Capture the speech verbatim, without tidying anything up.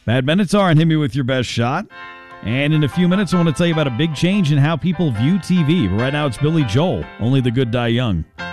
Bad Benatar and Hit Me With Your Best Shot. And in a few minutes, I want to tell you about a big change in how people view T V. But right now, it's Billy Joel, Only the Good Die Young.